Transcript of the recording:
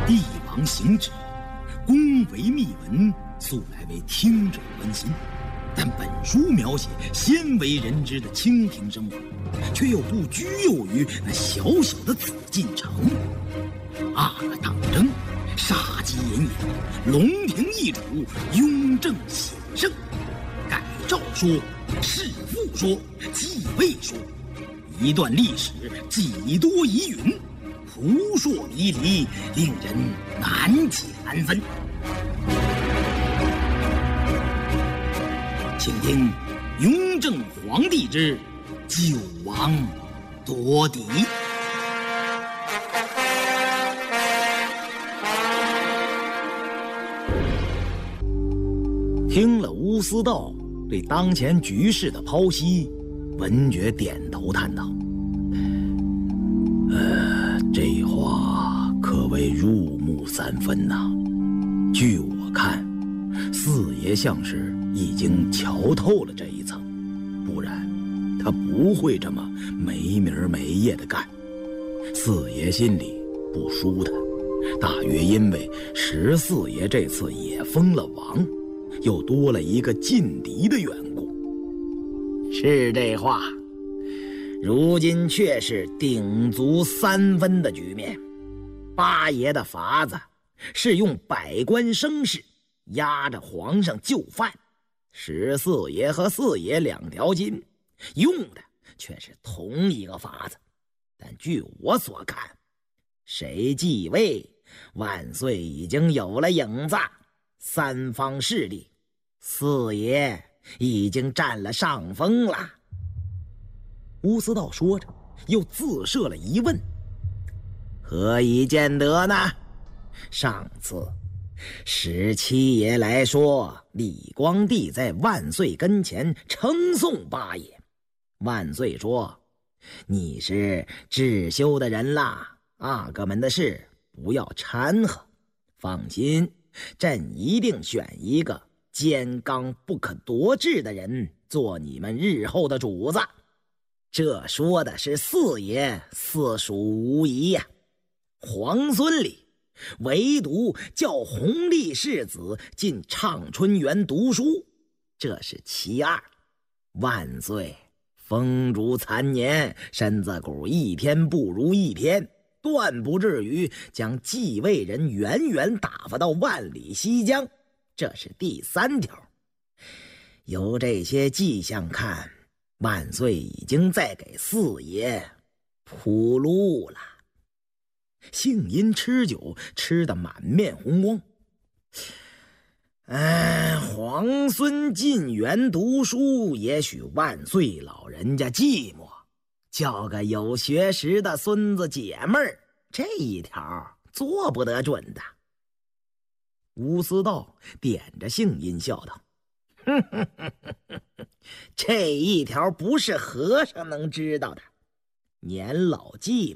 帝王行止，宫闱秘闻，素来为听者关心。但本书描写鲜为人知的清廷生活，却又不拘囿于那小小的紫禁城。阿哥当征，杀机隐隐，龙庭易主，雍正显圣。改诏说，弑父说，继位说，一段历史几多疑云，扑朔迷离，令人难解难分。请听雍正皇帝之九王夺嫡。听了乌思道对当前局势的剖析，文觉点头叹道：“这话可谓入木三分呐。据我看，四爷像是已经瞧透了这一层，不然他不会这么没名没业的干。四爷心里不舒坦，大约因为14爷这次也封了王，又多了一个劲敌的缘故。是这话，如今却是鼎足3分的局面。八爷的法子是用百官生事压着皇上就范，使四爷和四爷2条筋，用的却是同一个法子。但据我所看，谁继位，万岁已经有了影子，三方势力，四爷已经占了上风了。乌思道说着，又自设了疑问：何以见得呢？上次17爷来说，李光地在万岁跟前称颂八爷，万岁说：“你是智修的人啦，阿哥们的事不要掺和，放心，朕一定选一个坚刚不可夺志的人做你们日后的主子。”这说的是四爷，四属无疑呀。皇孙里唯独叫弘历世子进畅春园读书，这是其二。万岁风烛残年，身子骨一天不如一天，断不至于将继位人远远打发到万里西疆，这是第3条。由这些迹象看，万岁已经在给四爷铺路了。杏荫吃酒吃得满面红光。皇孙进园读书，也许万岁老人家寂寞，叫个有学识的孙子姐妹儿，这一条做不得准的。乌思道点着杏荫笑道：“这一条不是和尚能知道的。年老寂寞，